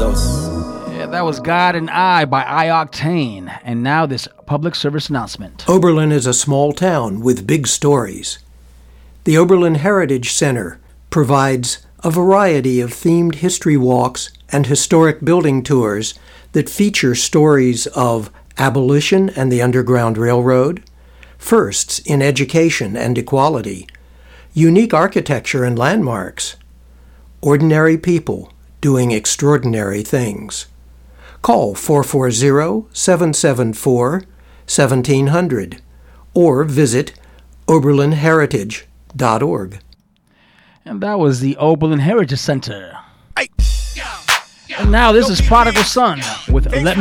Yeah, that was God and I by iOctane. And now this public service announcement. Oberlin is a small town with big stories. The Oberlin Heritage Center provides a variety of themed history walks and historic building tours that feature stories of abolition and the Underground Railroad, firsts in education and equality, unique architecture and landmarks, ordinary people doing extraordinary things. Call 440-774-1700 or visit oberlinheritage.org. And that was the Oberlin Heritage Center. And now this is Prodigal Son with Let